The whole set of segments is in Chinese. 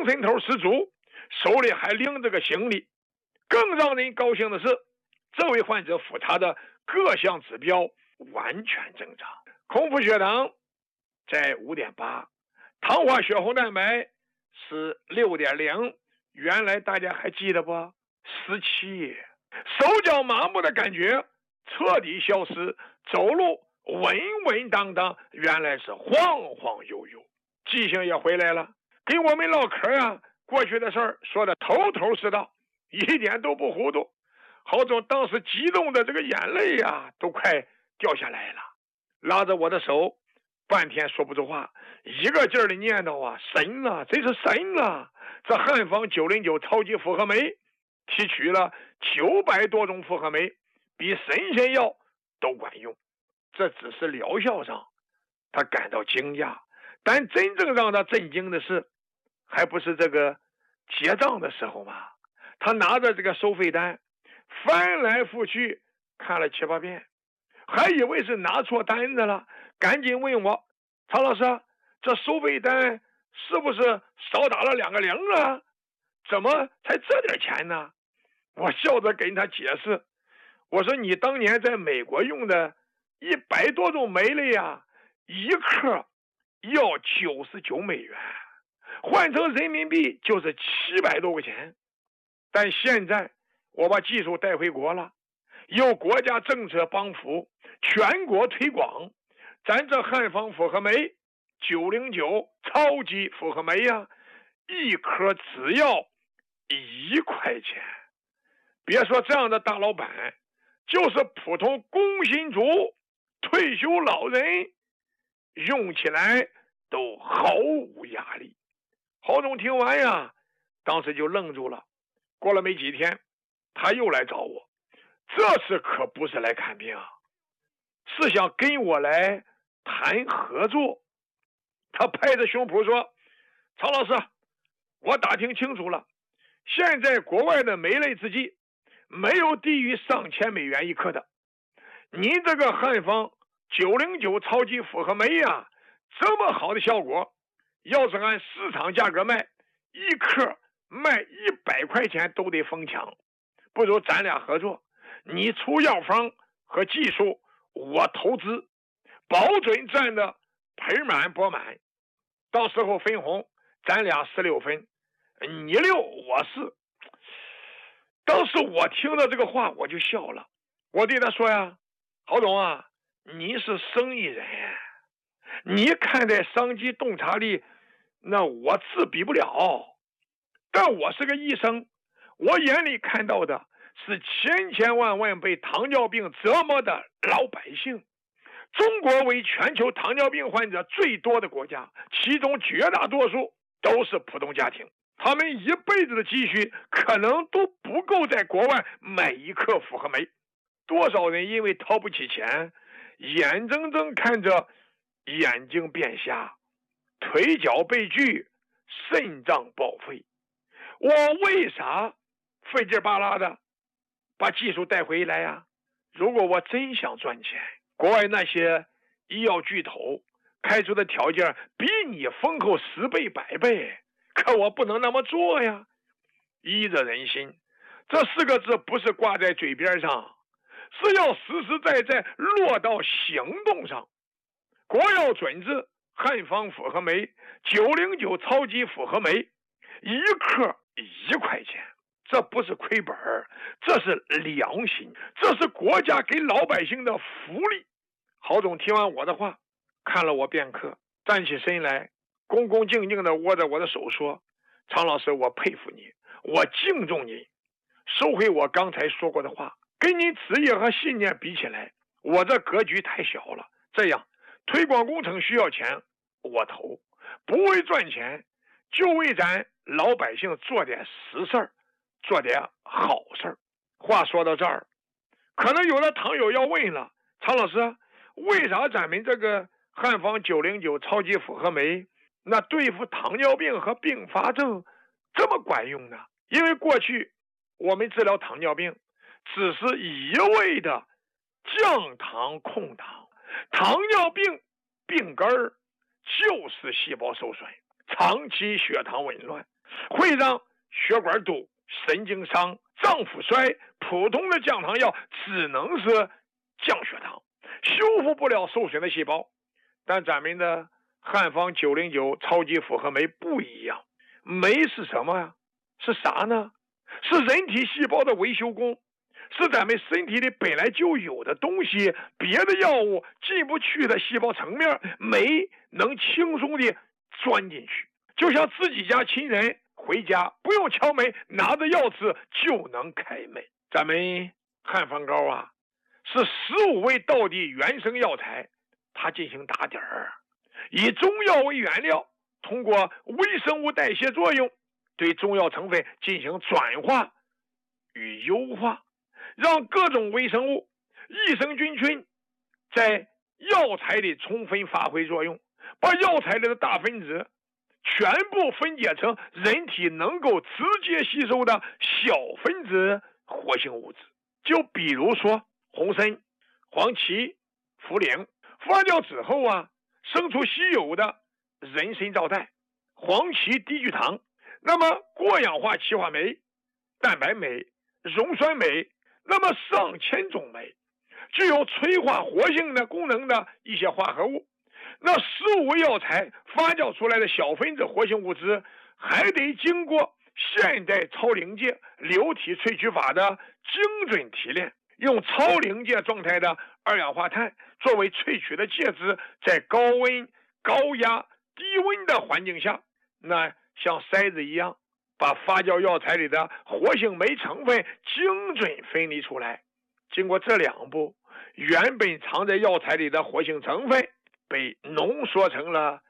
神头十足，手里还拎着个行李。更让人高兴的是，这位患者复查的各项指标完全正常，空腹血糖在 5.8， 糖化血红蛋白是 6.0， 原来大家还记得不？17，手脚麻木的感觉彻底消失，走路稳稳当当，原来是晃晃悠悠，记性也回来了，跟我们唠嗑呀，过去的事儿说的头头是道，一点都不糊涂。郝总当时激动的这个眼泪呀，都快掉下来了，拉着我的手，半天说不出话，一个劲儿的念叨啊，神啊，真是神啊！这汉方909超级复合酶提取了900多种复合酶，比神仙药都管用。这只是疗效上他感到惊讶，但真正让他震惊的是，还不是这个结账的时候吗？他拿着这个收费单翻来覆去看了7、8遍，还以为是拿错单子了，赶紧问我，曹老师，这收费单是不是少打了2个0啊？怎么才这点钱呢？我笑着跟他解释，我说你当年在美国用的100多种酶类呀，一克要99美元，换成人民币就是700多块钱。但现在我把技术带回国了，有国家政策帮扶，全国推广，咱这汉方复合酶909超级复合酶呀，一颗只要1块钱。别说这样的大老板，就是普通工薪族、退休老人用起来都毫无压力。郝总听完呀，当时就愣住了。过了没几天，他又来找我，这次可不是来看病啊，是想跟我来谈合作。他拍着胸脯说，曹老师，我打听清楚了，现在国外的酶类制剂没有低于上千美元一克的，您这个汉方909超级复合酶呀，这么好的效果，要是按市场价格卖，一克卖100块钱都得疯抢，不如咱俩合作，你出药方和技术，我投资，保准赚的盆满钵满，到时候分红咱俩16分，你6我4。当时我听到这个话我就笑了，我对他说呀，郝总啊，你是生意人，你看待商机洞察力那我自比不了，但我是个医生，我眼里看到的是千千万万被糖尿病折磨的老百姓。中国为全球糖尿病患者最多的国家，其中绝大多数都是普通家庭，他们一辈子的积蓄可能都不够在国外买一克复合酶。多少人因为掏不起钱，眼睁睁看着眼睛变瞎，腿脚被锯，肾脏报废。我为啥费劲巴拉的把技术带回来呀？如果我真想赚钱，国外那些医药巨头开出的条件比你丰厚10倍100倍，可我不能那么做呀。医者仁心这4个字不是挂在嘴边上，是要实实在在落到行动上。国药准字汉方复合酶909超级复合酶，一克1块钱，这不是亏本，这是良心，这是国家给老百姓的福利。郝总听完我的话，看了我片刻，站起身来，恭恭敬敬地握着我的手说，常老师，我佩服你，我敬重你，收回我刚才说过的话，跟你职业和信念比起来，我这格局太小了。这样推广工程需要钱，我投，不为赚钱，就为咱老百姓做点实事儿，做点好事儿。话说到这儿，可能有的糖友要问了，常老师，为啥咱们这个汉方909超级复合酶那对付糖尿病和并发症这么管用呢？因为过去我们治疗糖尿病只是一味的降糖控糖，糖尿病病根儿就是细胞受损，长期血糖紊乱， 会让血管堵、神经伤、脏腑衰。普通的降糖药只能是降血糖，修复不了受损的细胞。但咱们的汉方909超级复合酶不一样，酶是什么呀？是啥呢？是人体细胞的维修工，是咱们身体里本来就有的东西，别的药物进不去的细胞层面，酶能轻松地钻进去，就像自己家亲人回家不用敲门，拿着钥匙就能开门。咱们汉方膏啊，是15味道地原生药材，它进行打底儿，以中药为原料，通过微生物代谢作用，对中药成分进行转化与优化，让各种微生物、益生菌群在药材里充分发挥作用，把药材里的大分子全部分解成人体能够直接吸收的小分子活性物质。就比如说红参、黄芪、茯苓发酵之后啊，生出稀有的人参皂苷、黄芪低聚糖，那么过氧化气化酶、蛋白酶、溶酸酶，那么上千种酶，具有催化活性的功能的一些化合物。那15味药材发酵出来的小分子活性物质，还得经过现代超临界流体萃取法的精准提炼，用超临界状态的二氧化碳作为萃取的介质，在高温、高压、低温的环境下，那像筛子一样，把发酵药材里的活性酶成分精准分离出来。经过这2步，原本藏在药材里的活性成分被浓缩成了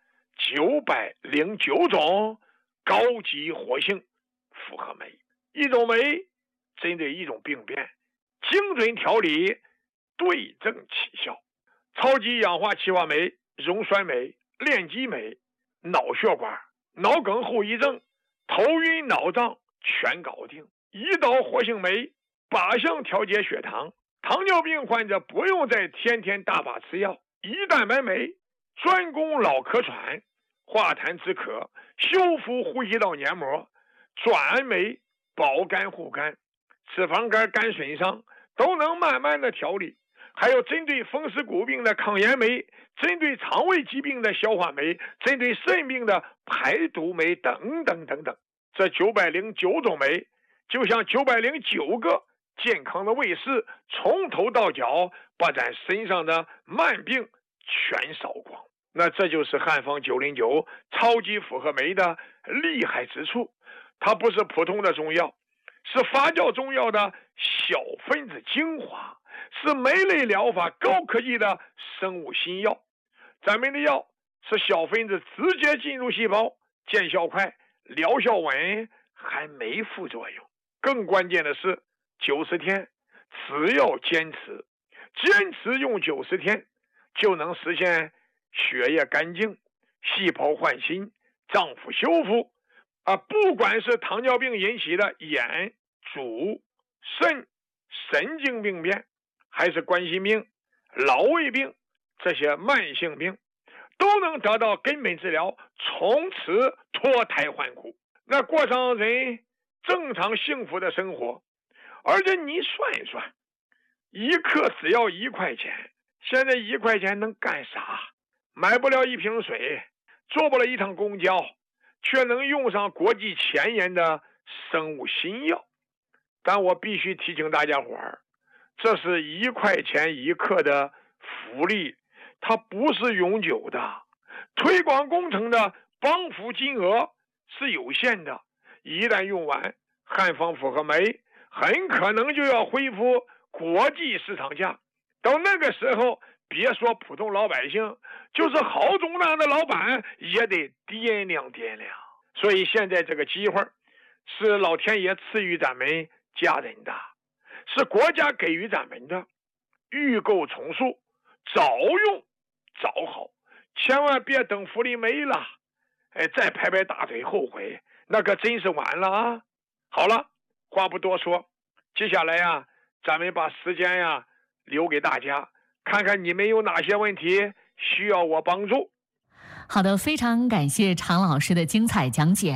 909种高级活性复合酶，一种酶针对一种病变，精准调理，对症起效。超级氧化气化酶、溶酸酶、链基酶、脑血管、脑梗后遗症、头晕脑胀全搞定。胰岛活性酶靶向调节血糖，糖尿病患者不用再天天大把吃药。胰蛋白酶专攻老咳喘、化痰止咳，修复呼吸道黏膜。转氨酶保肝护肝，脂肪肝肝损伤都能慢慢的调理。还有针对风湿骨病的抗炎酶，针对肠胃疾病的消化酶，针对肾病的排毒酶等等等等。这909种酶就像909个健康的卫士，从头到脚把咱身上的慢病全扫光。那这就是汉方909超级复合酶的厉害之处，它不是普通的中药，是发酵中药的小分子精华，是酶类疗法高科技的生物新药。咱们的药是小分子直接进入细胞，见效快，疗效稳，还没副作用。更关键的是90天，只要坚持用90天，就能实现血液干净、细胞换新、脏腑修复。不管是糖尿病引起的眼、主、肾、神经病变，还是冠心病、老胃病，这些慢性病都能得到根本治疗，从此脱胎换骨，那过上人正常幸福的生活。而且你算一算，一克只要1块钱，现在1块钱能干啥？买不了一瓶水，坐不了一趟公交，却能用上国际前沿的生物新药。但我必须提醒大家伙儿，这是1块钱1克的福利，它不是永久的。推广工程的帮扶金额是有限的，一旦用完，汉方复合酶很可能就要恢复国际市场价。到那个时候，别说普通老百姓，就是豪中大的老板也得掂量掂量。所以现在这个机会是老天爷赐予咱们家人的，是国家给予咱们的，预购从速，早用早好，千万别等福利没了，再拍拍大腿后悔，那可真是晚了啊！好了，话不多说，接下来呀，咱们把时间呀留给大家，看看你们有哪些问题需要我帮助。 好的，非常感谢常老师的精彩讲解。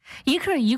一克一